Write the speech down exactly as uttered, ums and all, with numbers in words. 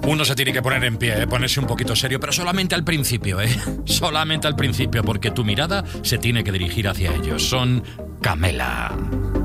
Uno se tiene que poner en pie, ¿eh? Ponerse un poquito serio, pero solamente al principio, ¿eh? Solamente al principio, porque tu mirada se tiene que dirigir hacia ellos. Son Camela.